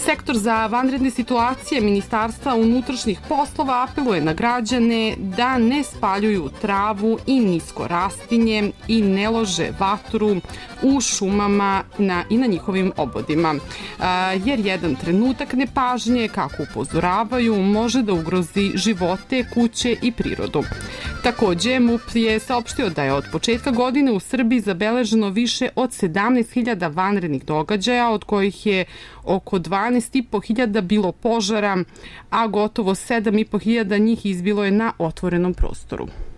Sektor za vanredne situacije Ministarstva unutrašnjih poslova apeluje na građane da ne spaljuju travu i nisko rastinje i ne lože vatru u šumama i na njihovim obodima, jer jedan trenutak nepažnje, kako upozoravaju, može da ugrozi živote, kuće i prirodu. Takođe, MUP je saopštio da je od početka godine u Srbiji zabeleženo više od 17.000 vanrednih događaja, od kojih je oko 12.500 bilo požara, a gotovo 7.500 njih izbilo je na otvorenom prostoru.